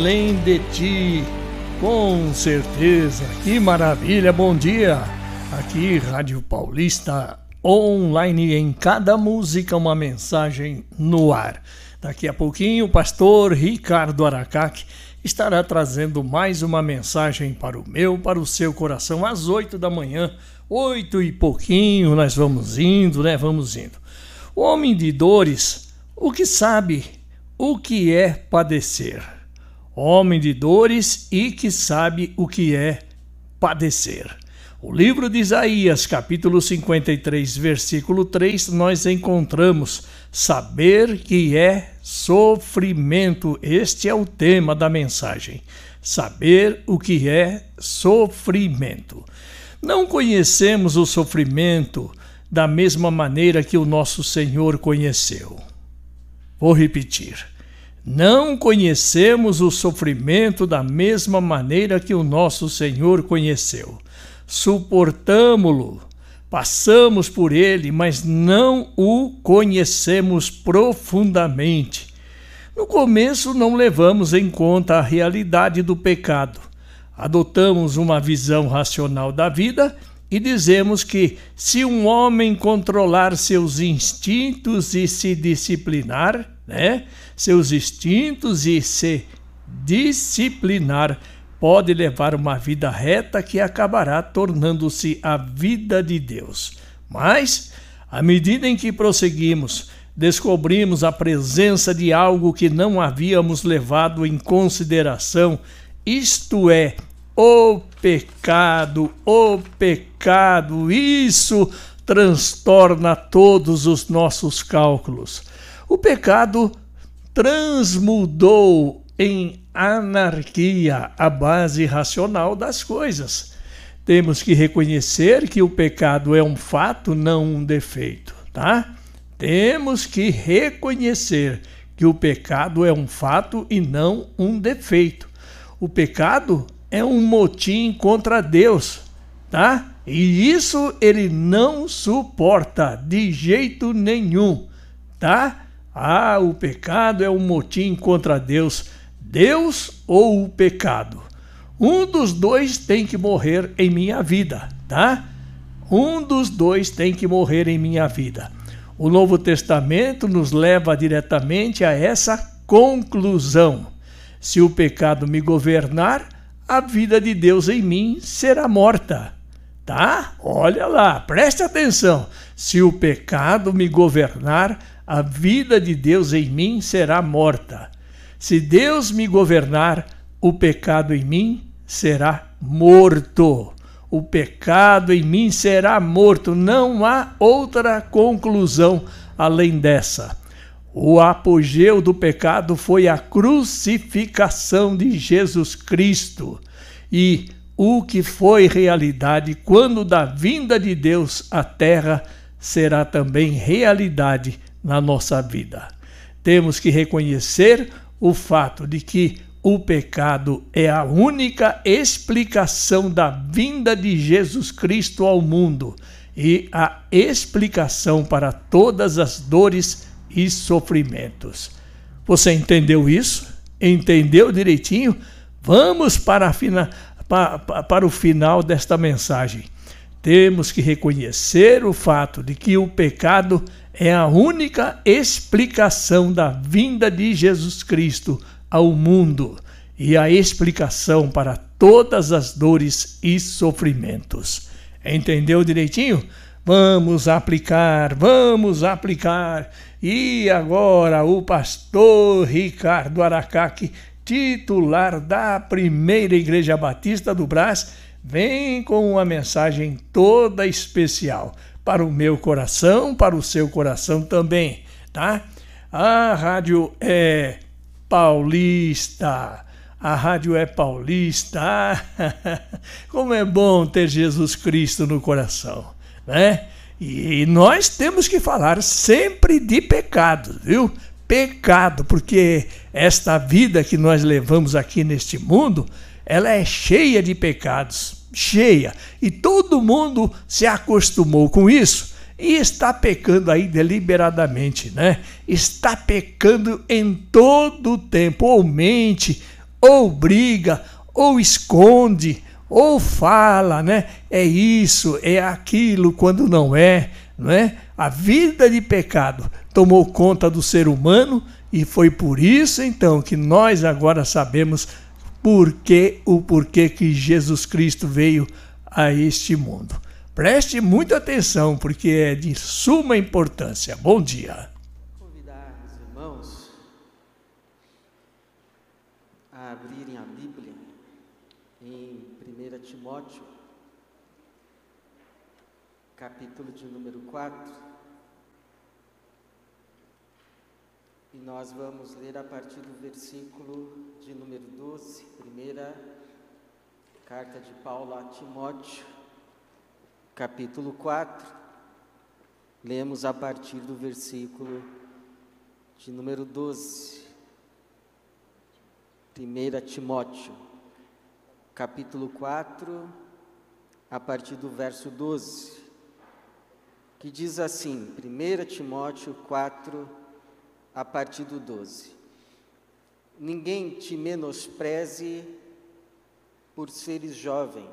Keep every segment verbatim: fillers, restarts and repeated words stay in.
Além de ti, com certeza, que maravilha, bom dia, aqui Rádio Paulista Online, em cada música uma mensagem no ar. Daqui a pouquinho o pastor Ricardo Aracaki estará trazendo mais uma mensagem para o meu, para o seu coração, às oito da manhã, oito e pouquinho, nós vamos indo, né, vamos indo. O homem de dores, o que sabe o que é padecer? Homem de dores e que sabe o que é padecer. O livro de Isaías, capítulo cinquenta e três, versículo três, nós encontramos saber que é sofrimento. Este é o tema da mensagem. Saber o que é sofrimento. Não conhecemos o sofrimento da mesma maneira que o nosso Senhor conheceu. Vou repetir. Não conhecemos o sofrimento da mesma maneira que o nosso Senhor conheceu. Suportamo-lo, passamos por ele, mas não o conhecemos profundamente. No começo não levamos em conta a realidade do pecado. Adotamos uma visão racional da vida e dizemos que se um homem controlar seus instintos e se disciplinar, né, seus instintos e se disciplinar, pode levar uma vida reta que acabará tornando-se a vida de Deus. Mas, à medida em que prosseguimos, descobrimos a presença de algo que não havíamos levado em consideração, isto é, o pecado, o pecado, isso transtorna todos os nossos cálculos. O pecado transmudou em anarquia a base racional das coisas. Temos que reconhecer que o pecado é um fato, não um defeito, tá? Temos que reconhecer que o pecado é um fato e não um defeito. O pecado é um motim contra Deus, tá? E isso ele não suporta de jeito nenhum, tá? Ah, o pecado é um motim contra Deus. Deus ou o pecado? Um dos dois tem que morrer em minha vida, tá? Um dos dois tem que morrer em minha vida. O Novo Testamento nos leva diretamente a essa conclusão. Se o pecado me governar, a vida de Deus em mim será morta, tá? Olha lá, preste atenção. Se o pecado me governar, a vida de Deus em mim será morta. Se Deus me governar, o pecado em mim será morto. O pecado em mim será morto. Não há outra conclusão além dessa. O apogeu do pecado foi a crucificação de Jesus Cristo. E o que foi realidade quando da vinda de Deus à terra será também realidade na nossa vida. Temos que reconhecer o fato de que o pecado é a única explicação da vinda de Jesus Cristo ao mundo e a explicação para todas as dores e sofrimentos. Você entendeu isso? Entendeu direitinho? Vamos para, a fina, para, para o final desta mensagem. Temos que reconhecer o fato de que o pecado é a única explicação da vinda de Jesus Cristo ao mundo e a explicação para todas as dores e sofrimentos. Entendeu direitinho? Vamos aplicar, vamos aplicar. E agora o pastor Ricardo Aracaki, titular da Primeira Igreja Batista do Brás, vem com uma mensagem toda especial para o meu coração, para o seu coração também, tá? A rádio é paulista, a rádio é paulista. Como é bom ter Jesus Cristo no coração, né? E nós temos que falar sempre de pecado, viu? Pecado, porque esta vida que nós levamos aqui neste mundo, ela é cheia de pecados, cheia. E todo mundo se acostumou com isso e está pecando aí deliberadamente, né? Está pecando em todo o tempo, ou mente, ou briga, ou esconde, ou fala, né? É isso, é aquilo, quando não é, não é? A vida de pecado tomou conta do ser humano e foi por isso, então, que nós agora sabemos por que, o porquê que Jesus Cristo veio a este mundo. Preste muita atenção, porque é de suma importância. Bom dia. Convidar os irmãos a abrirem a Bíblia em primeira Timóteo, capítulo de número quatro, e nós vamos ler a partir do versículo de número doze, primeira carta de Paulo a Timóteo, capítulo quatro, lemos a partir do versículo de número doze, primeira Timóteo, capítulo quatro, a partir do verso doze, que diz assim, primeira Timóteo quatro, a partir do doze. Ninguém te menospreze por seres jovem,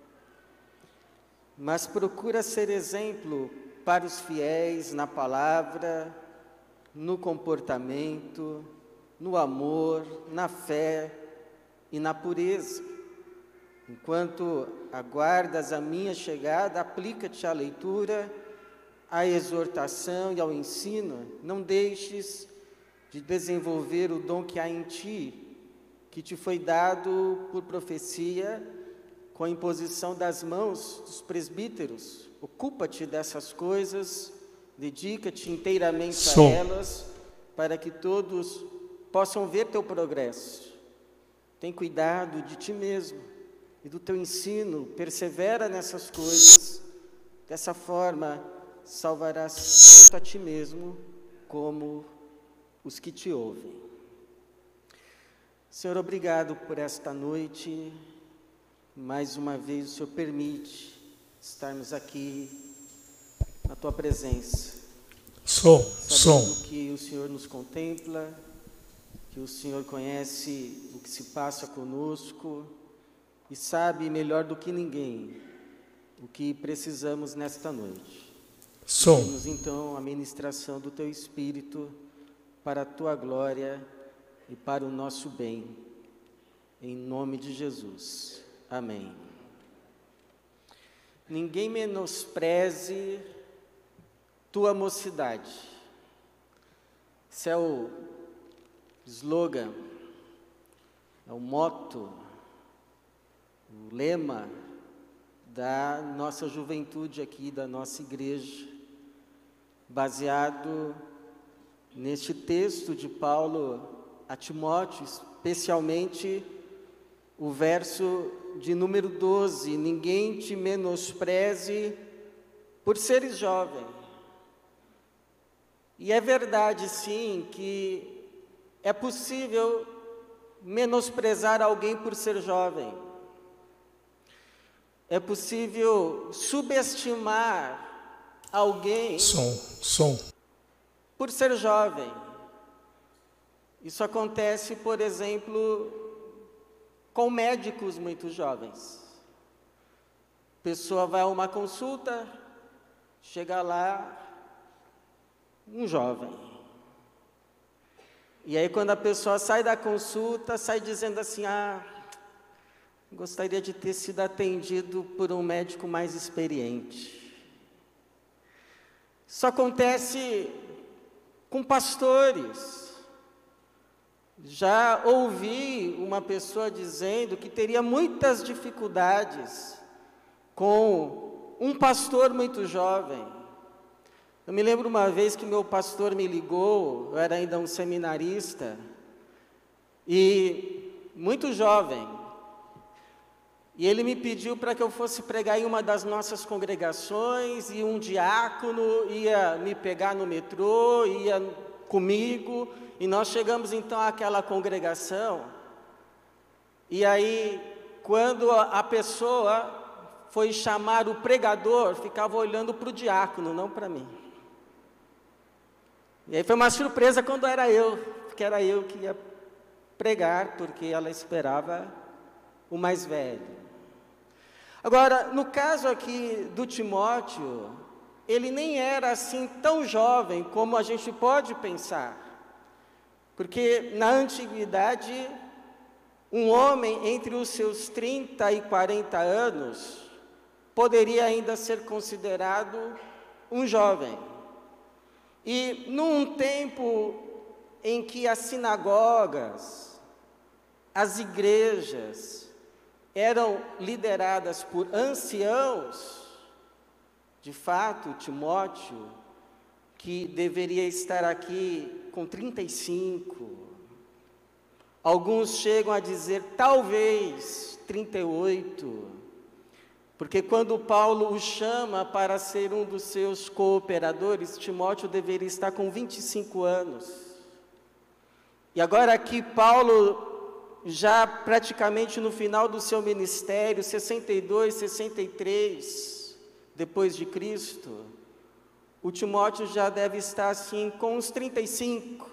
mas procura ser exemplo para os fiéis na palavra, no comportamento, no amor, na fé e na pureza. Enquanto aguardas a minha chegada, aplica-te à leitura, à exortação e ao ensino. Não deixes de desenvolver o dom que há em ti, que te foi dado por profecia, com a imposição das mãos dos presbíteros. Ocupa-te dessas coisas, dedica-te inteiramente Som. a elas, para que todos possam ver teu progresso. Tem cuidado de ti mesmo e do teu ensino, persevera nessas coisas. Dessa forma, salvarás tanto a ti mesmo como os que te ouvem. Senhor, obrigado por esta noite. Mais uma vez o Senhor permite estarmos aqui na tua presença. Som, Sabendo som. que o Senhor nos contempla, que o Senhor conhece o que se passa conosco e sabe melhor do que ninguém o que precisamos nesta noite. Som. Pedimos então a ministração do teu Espírito para a tua glória e para o nosso bem, em nome de Jesus. Amém. Ninguém menospreze tua mocidade. Esse é o slogan, é o motto, o lema da nossa juventude aqui, da nossa igreja, baseado neste texto de Paulo a Timóteo, especialmente o verso de número doze, ninguém te menospreze por seres jovem. E é verdade, sim, que é possível menosprezar alguém por ser jovem. É possível subestimar alguém Som, som. por ser jovem. Isso acontece, por exemplo, com médicos muito jovens. A pessoa vai a uma consulta, chega lá, um jovem. E aí quando a pessoa sai da consulta, sai dizendo assim, ah, gostaria de ter sido atendido por um médico mais experiente. Isso acontece com pastores. Já ouvi uma pessoa dizendo que teria muitas dificuldades com um pastor muito jovem. Eu me lembro uma vez que meu pastor me ligou, eu era ainda um seminarista, e muito jovem, e ele me pediu para que eu fosse pregar em uma das nossas congregações, e um diácono ia me pegar no metrô, ia comigo, e nós chegamos então àquela congregação, e aí quando a pessoa foi chamar o pregador, ficava olhando para o diácono, não para mim. E aí foi uma surpresa quando era eu, porque era eu que ia pregar, porque ela esperava o mais velho. Agora, no caso aqui do Timóteo, ele nem era assim tão jovem como a gente pode pensar, porque na antiguidade, um homem entre os seus trinta e quarenta anos poderia ainda ser considerado um jovem. E num tempo em que as sinagogas, as igrejas eram lideradas por anciãos, de fato, Timóteo, que deveria estar aqui com trinta e cinco, alguns chegam a dizer talvez trinta e oito, porque quando Paulo o chama para ser um dos seus cooperadores, Timóteo deveria estar com vinte e cinco anos. E agora aqui Paulo, já praticamente no final do seu ministério, sessenta e dois, sessenta e três, depois de Cristo, o Timóteo já deve estar assim com uns trinta e cinco,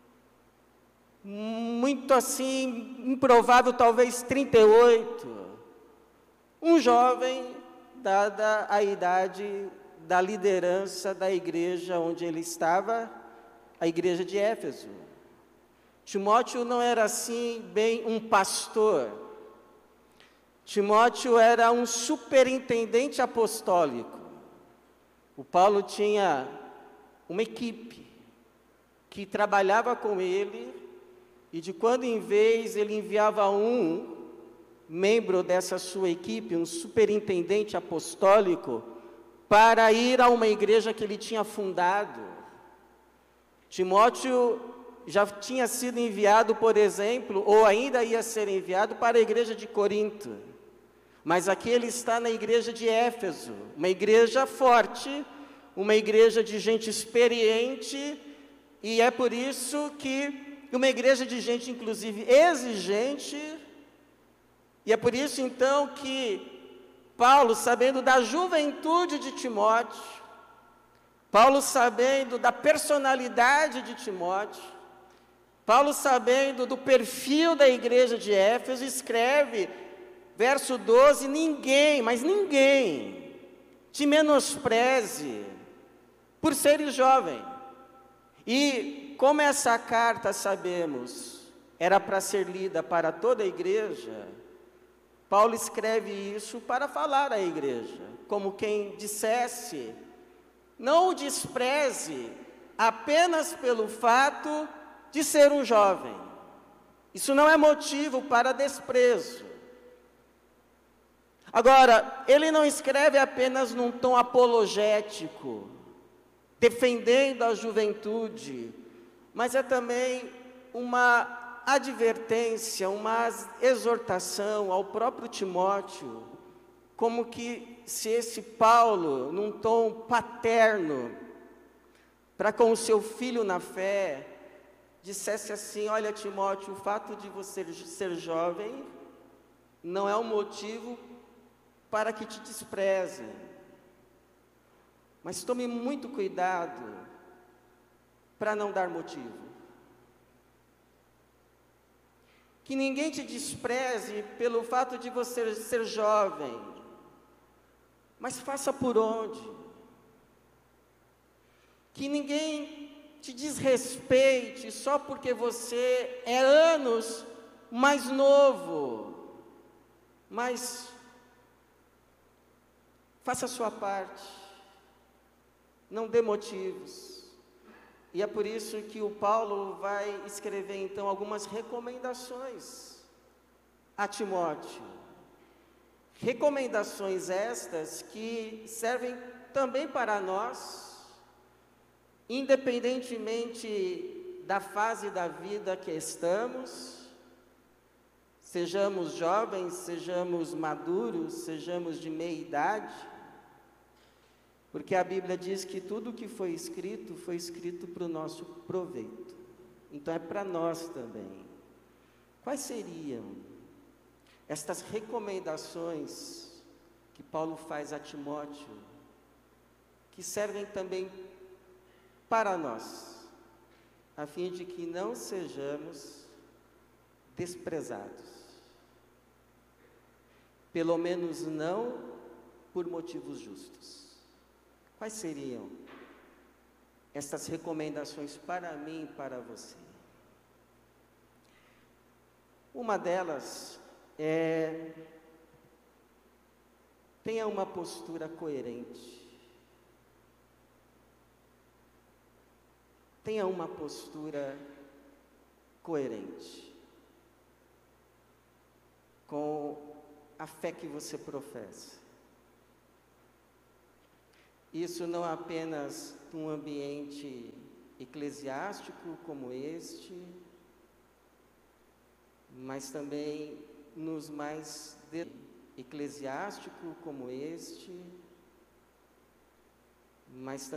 muito assim, improvável, talvez trinta e oito, um jovem, dada a idade da liderança da igreja onde ele estava, a igreja de Éfeso. Timóteo não era assim bem um pastor, Timóteo era um superintendente apostólico. O Paulo tinha uma equipe que trabalhava com ele, e de quando em vez ele enviava um membro dessa sua equipe, um superintendente apostólico, para ir a uma igreja que ele tinha fundado. Timóteo já tinha sido enviado, por exemplo, ou ainda ia ser enviado para a igreja de Corinto, mas aqui ele está na igreja de Éfeso, uma igreja forte, uma igreja de gente experiente, e é por isso que uma igreja de gente, inclusive, exigente, e é por isso, então, que Paulo, sabendo da juventude de Timóteo, Paulo sabendo da personalidade de Timóteo, Paulo sabendo do perfil da igreja de Éfeso, escreve, verso doze, ninguém, mas ninguém, te menospreze por seres jovem. E como essa carta, sabemos, era para ser lida para toda a igreja, Paulo escreve isso para falar à igreja, como quem dissesse, não o despreze apenas pelo fato de ser um jovem. Isso não é motivo para desprezo. Agora, ele não escreve apenas num tom apologético, defendendo a juventude, mas é também uma advertência, uma exortação ao próprio Timóteo, como que se esse Paulo, num tom paterno, para com o seu filho na fé, dissesse assim, olha Timóteo, o fato de você ser jovem não é um motivo para que te desprezem, mas tome muito cuidado para não dar motivo. Que ninguém te despreze pelo fato de você ser jovem, mas faça por onde. Que ninguém te desrespeite só porque você é anos mais novo, mas faça a sua parte, não dê motivos. E é por isso que o Paulo vai escrever então algumas recomendações a Timóteo. Recomendações estas que servem também para nós, independentemente da fase da vida que estamos, sejamos jovens, sejamos maduros, sejamos de meia idade, porque a Bíblia diz que tudo o que foi escrito, foi escrito para o nosso proveito. Então é para nós também. Quais seriam estas recomendações que Paulo faz a Timóteo, que servem também para nós, a fim de que não sejamos desprezados. Pelo menos não por motivos justos. Quais seriam estas recomendações para mim e para você? Uma delas é: tenha uma postura coerente. Tenha uma postura coerente com a fé que você professa. Isso não apenas num ambiente eclesiástico como este, mas também nos mais de... eclesiástico como este, mas também